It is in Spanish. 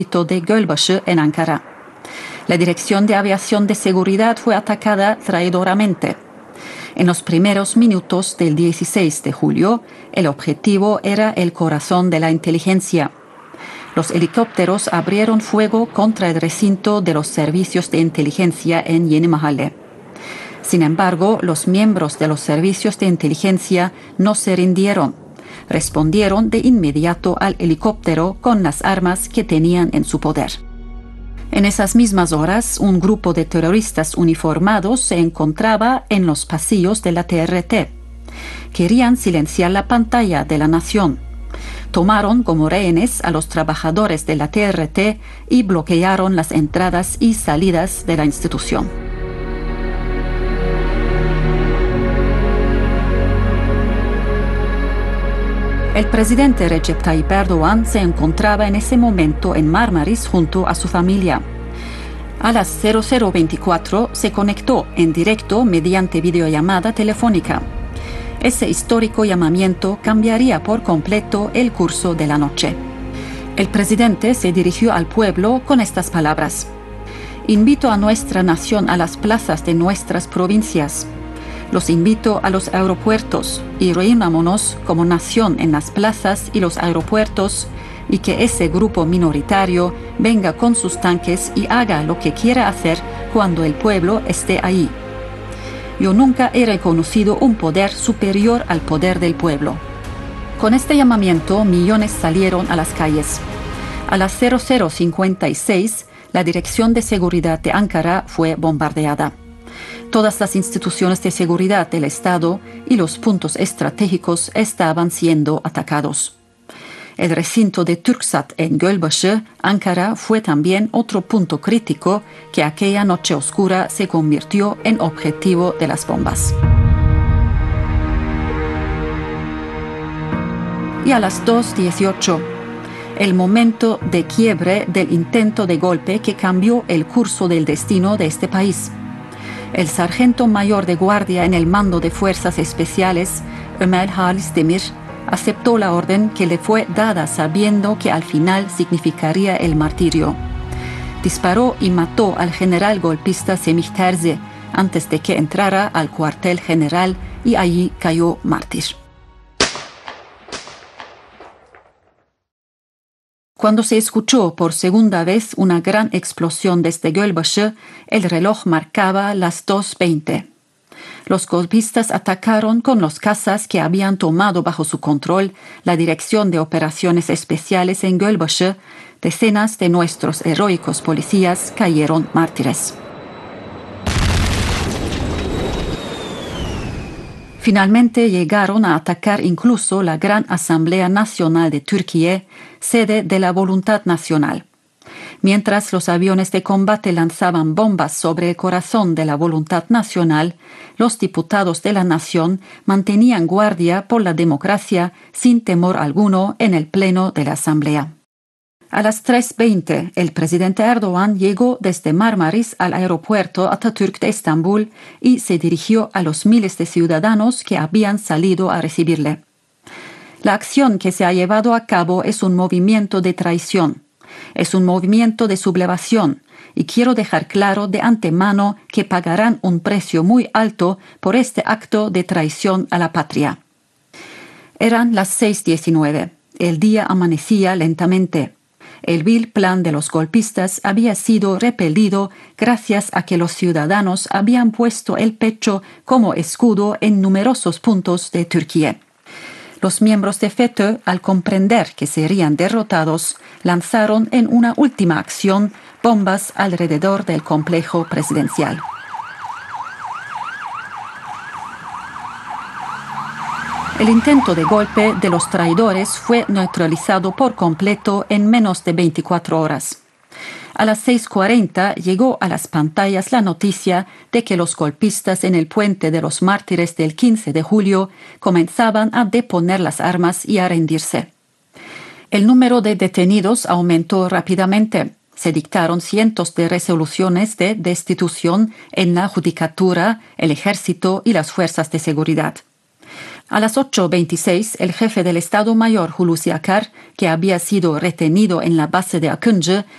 de Gölbaşı en Ankara. La Dirección de Aviación de Seguridad fue atacada traidoramente. En los primeros minutos del 16 de julio, el objetivo era el corazón de la inteligencia. Los helicópteros abrieron fuego contra el recinto de los servicios de inteligencia en Yeni Mahalle. Sin embargo, los miembros de los servicios de inteligencia no se rindieron. Respondieron de inmediato al helicóptero con las armas que tenían en su poder. En esas mismas horas, un grupo de terroristas uniformados se encontraba en los pasillos de la TRT. Querían silenciar la pantalla de la nación. Tomaron como rehenes a los trabajadores de la TRT y bloquearon las entradas y salidas de la institución. El presidente Recep Tayyip Erdoğan se encontraba en ese momento en Marmaris junto a su familia. A las 00:24 se conectó en directo mediante videollamada telefónica. Ese histórico llamamiento cambiaría por completo el curso de la noche. El presidente se dirigió al pueblo con estas palabras: «Invito a nuestra nación a las plazas de nuestras provincias. Los invito a los aeropuertos y reunámonos como nación en las plazas y los aeropuertos, y que ese grupo minoritario venga con sus tanques y haga lo que quiera hacer cuando el pueblo esté ahí. Yo nunca he reconocido un poder superior al poder del pueblo». Con este llamamiento, millones salieron a las calles. A las 00:56, la Dirección de Seguridad de Ankara fue bombardeada. Todas las instituciones de seguridad del Estado y los puntos estratégicos estaban siendo atacados. El recinto de Turksat en Gölbaşı, Ankara, fue también otro punto crítico que aquella noche oscura se convirtió en objetivo de las bombas. Y a las 2:18, el momento de quiebre del intento de golpe que cambió el curso del destino de este país. El sargento mayor de guardia en el mando de Fuerzas Especiales, Ömer Halis Demir, aceptó la orden que le fue dada sabiendo que al final significaría el martirio. Disparó y mató al general golpista Semih Terzi antes de que entrara al cuartel general y allí cayó mártir. Cuando se escuchó por segunda vez una gran explosión desde Gölbaşı, el reloj marcaba las 2:20. Los golpistas atacaron con los cazas que habían tomado bajo su control la Dirección de Operaciones Especiales en Gölbaşı. Decenas de nuestros heroicos policías cayeron mártires. Finalmente llegaron a atacar incluso la Gran Asamblea Nacional de Turquía, sede de la Voluntad Nacional. Mientras los aviones de combate lanzaban bombas sobre el corazón de la Voluntad Nacional, los diputados de la nación mantenían guardia por la democracia sin temor alguno en el pleno de la Asamblea. A las 3:20, el presidente Erdoğan llegó desde Marmaris al aeropuerto Atatürk de Estambul y se dirigió a los miles de ciudadanos que habían salido a recibirle. La acción que se ha llevado a cabo es un movimiento de traición, es un movimiento de sublevación, y quiero dejar claro de antemano que pagarán un precio muy alto por este acto de traición a la patria. Eran las 6:19. El día amanecía lentamente. El vil plan de los golpistas había sido repelido gracias a que los ciudadanos habían puesto el pecho como escudo en numerosos puntos de Turquía. Los miembros de FETÖ, al comprender que serían derrotados, lanzaron en una última acción bombas alrededor del complejo presidencial. El intento de golpe de los traidores fue neutralizado por completo en menos de 24 horas. A las 6:40 llegó a las pantallas la noticia de que los golpistas en el Puente de los Mártires del 15 de julio comenzaban a deponer las armas y a rendirse. El número de detenidos aumentó rápidamente. Se dictaron cientos de resoluciones de destitución en la judicatura, el ejército y las fuerzas de seguridad. A las 8:26, el jefe del Estado Mayor Hulusi Akar, que había sido retenido en la base de Akıncı,